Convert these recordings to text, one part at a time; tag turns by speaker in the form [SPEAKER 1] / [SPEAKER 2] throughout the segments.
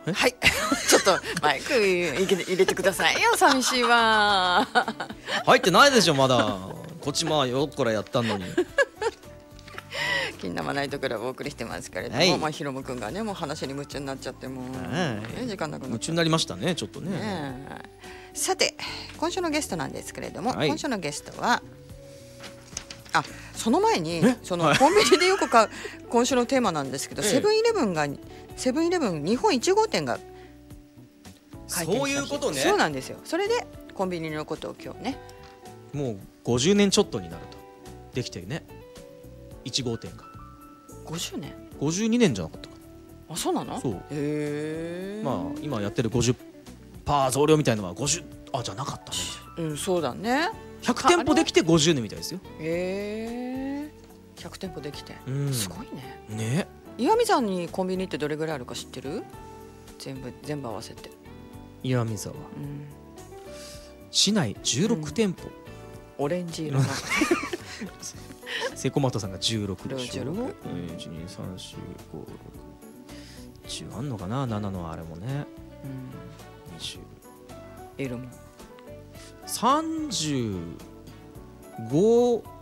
[SPEAKER 1] はい。ちょっとマイク入れてくださいよ。寂しいわ。
[SPEAKER 2] 入ってないでしょまだ。こっちまあよっこらやったのに。
[SPEAKER 1] 金玉ナイトクラブをお送りしてますけれども、まあひろむくんがねもう話に夢中になっちゃってもう、時間なくなっちゃう。
[SPEAKER 2] 夢中になりましたねちょっとね。
[SPEAKER 1] さて今週のゲストなんですけれども、今週のゲストはその前にそのコンビニでよく買う今週のテーマなんですけど、セブンイレブン日本1号店が開店した日。
[SPEAKER 2] そういうことね。
[SPEAKER 1] そうなんですよ。それでコンビニのことを今日ね、
[SPEAKER 2] もう50年ちょっとになるとできてね、1号店が
[SPEAKER 1] 50年
[SPEAKER 2] 52年じゃなかったかな。
[SPEAKER 1] あ、そうなの。
[SPEAKER 2] そう。
[SPEAKER 1] へえ。
[SPEAKER 2] まあ今やってる50%増量みたいのは50じゃなかったね。
[SPEAKER 1] うん、そうだね。
[SPEAKER 2] 100店舗できて50年みたいですよ。
[SPEAKER 1] へえ。100店舗できて、すごいね。
[SPEAKER 2] ね。
[SPEAKER 1] 岩見沢にコンビニってどれぐらいあるか知ってる？全部合わせて。
[SPEAKER 2] 岩見沢、市内16店舗。
[SPEAKER 1] オレンジ色の
[SPEAKER 2] セコマトさんが16でしょ。
[SPEAKER 1] 16。
[SPEAKER 2] 1234510あんのかな。7のあれもね。20。
[SPEAKER 1] L も
[SPEAKER 2] 35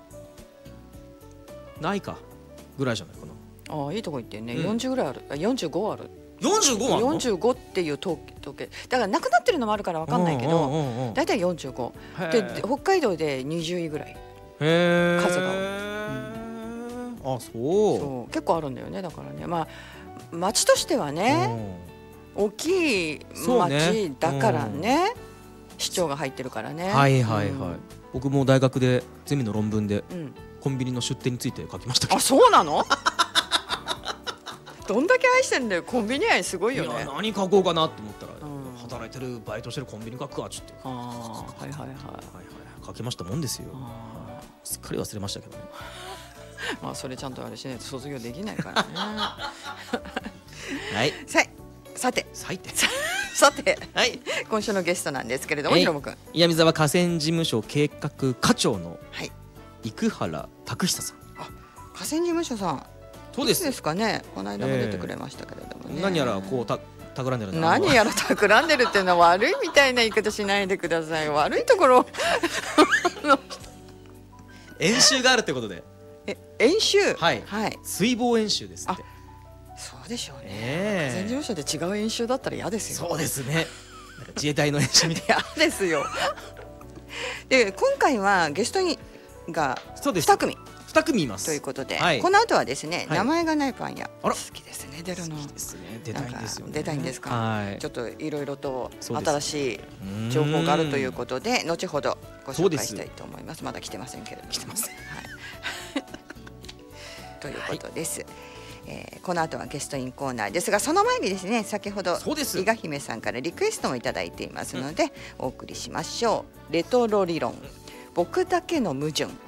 [SPEAKER 2] ないかぐらいじゃないかな。
[SPEAKER 1] ああ、いいとこ行ってね。40ぐらいある。45ある。
[SPEAKER 2] 45あるの
[SPEAKER 1] ？45っていう統計だからなくなってるのもあるから分かんないけど、だいたい45で北海道で20位ぐらい数が多い。
[SPEAKER 2] あ、そう
[SPEAKER 1] 結構あるんだよね。だからね、まあ町としてはね大きい町だからね、市長が入ってるからね。
[SPEAKER 2] はいはいはい。僕も大学でゼミの論文でコンビニの出店について書きましたけど。
[SPEAKER 1] あ、そうなの？どんだけ愛してんだよ。コンビニ愛すごいよね。
[SPEAKER 2] 何書こうかなって思ったら、働いてるバイトしてるコンビニ書くわちょっと。
[SPEAKER 1] はいはいはい。
[SPEAKER 2] 書けましたもんですよ。すっかり忘れましたけどね。
[SPEAKER 1] まあそれちゃんとあれしないと卒業できないからね。
[SPEAKER 2] はい。
[SPEAKER 1] さて、
[SPEAKER 2] はい、
[SPEAKER 1] 今週のゲストなんですけれども、ひろむくん。
[SPEAKER 2] 岩見沢河川事務所計画課長の生原拓久さん。
[SPEAKER 1] 河川事務所さん。そうですかね。この間も出てくれましたけれどもね。
[SPEAKER 2] 何やらこう企んでる。
[SPEAKER 1] 何やら企んでるっていうのは悪いみたいな言い方しないでください。悪いところ。
[SPEAKER 2] 演習があるってことで。
[SPEAKER 1] 演習。
[SPEAKER 2] はい。水防演習ですって。
[SPEAKER 1] そうでしょうね。河川事務所で違う演習だったら嫌ですよ。
[SPEAKER 2] そうですね。なんか自衛隊の演習みたいな。
[SPEAKER 1] 嫌ですよ。で今回はゲストが2組。
[SPEAKER 2] 2組います
[SPEAKER 1] ということで、この後はですね、名前がないパン屋。好きですね、出るの。
[SPEAKER 2] 好きですね。出たいんですよね。
[SPEAKER 1] 出たいんですか。ちょっといろいろと新しい情報があるということで、後ほどご紹介したいと思います。まだ来てませんけれども。
[SPEAKER 2] 来てません。
[SPEAKER 1] ということです。この後はゲストインコーナーですが、その前にですね、先ほど伊賀姫さんからリクエストもいただいていますので、お送りしましょう。レトロ理論、僕だけの矛盾。